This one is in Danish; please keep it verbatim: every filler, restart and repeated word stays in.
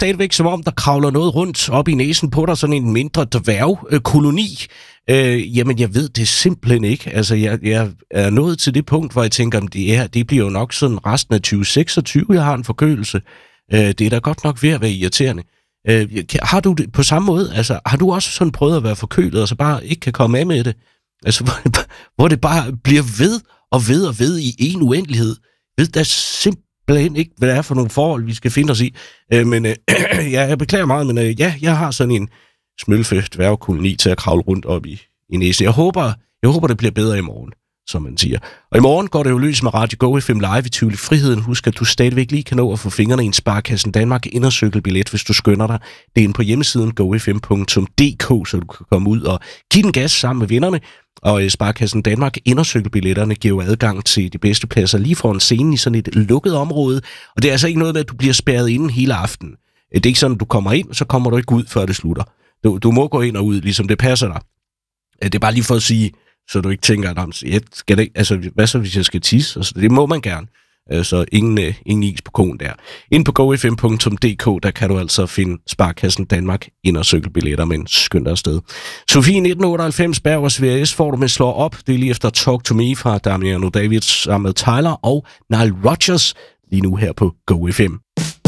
stadigvæk, som om der kravler noget rundt op i næsen på dig, sådan en mindre dværgkoloni. Øh, jamen, jeg ved det simpelthen ikke. Altså, jeg, jeg er nået til det punkt, hvor jeg tænker, at det her, det bliver jo nok sådan resten af tyve seksogtyve, jeg har en forkølelse. Øh, det er da godt nok ved at være irriterende. Øh, har du det på samme måde? Altså, har du også sådan prøvet at være forkølet, og så bare ikke kan komme af med det? Altså, hvor det, hvor det bare bliver ved og ved og ved i en uendelighed. Jeg ved da simpelthen ikke, hvad det er for nogle forhold, vi skal finde os i. Øh, men øh, ja, jeg beklager meget, men øh, ja, jeg har sådan en smølfe dværgkoloni til at kravle rundt op i, i næsen. Jeg håber, jeg håber, det bliver bedre i morgen, som man siger. Og i morgen går det jo løs med Radio Go F M Live i Tivoli Friheden. Husk, at du stadigvæk lige kan nå at få fingrene i en Sparekassen Danmark indercykelbillet, hvis du skynder dig. Det er inde på hjemmesiden go f m punktum d k, så du kan komme ud og give den gas sammen med vennerne. Og Sparekassen Danmark indercykelbilletterne giver jo adgang til de bedste pladser lige foran scenen i sådan et lukket område. Og det er altså ikke noget med, at du bliver spærret inde hele aftenen. Det er ikke sådan, at du kommer ind, så kommer du ikke ud, før det slutter. Du, du må gå ind og ud, ligesom det passer dig. Det er bare lige for at sige, så du ikke tænker, at jeg skal det, altså, hvad så, hvis jeg skal tisse? Altså, det må man gerne. Så ingen, ingen is på konen der. Ind på go f m punktum d k, der kan du altså finde Sparekassen Danmark indercykelbilletter, men skynd dig afsted. Sofie nitten otteoghalvfems Bergers V S får du med slår op. Det er lige efter Talk to Me fra Damiano Davids sammen med Tyler og Nile Rodgers lige nu her på Go F M.